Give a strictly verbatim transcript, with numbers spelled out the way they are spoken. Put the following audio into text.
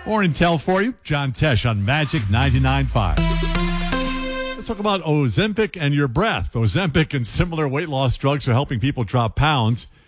More intel for you. John Tesh on Magic ninety-nine point five. Let's talk about Ozempic and your breath. Ozempic and similar weight loss drugs are helping people drop pounds.